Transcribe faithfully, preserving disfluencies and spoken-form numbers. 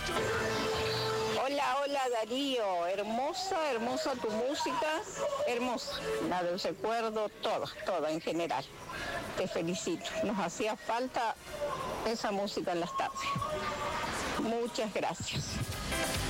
Hola, hola Darío, hermosa, hermosa tu música, hermosa, la del recuerdo, toda, toda en general. Te felicito, nos hacía falta esa música en las tardes. Muchas gracias.